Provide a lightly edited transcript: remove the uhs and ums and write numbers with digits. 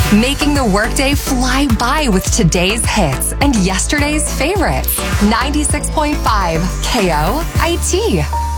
making the workday fly by with today's hits and yesterday's favorites. 96.5 KOIT.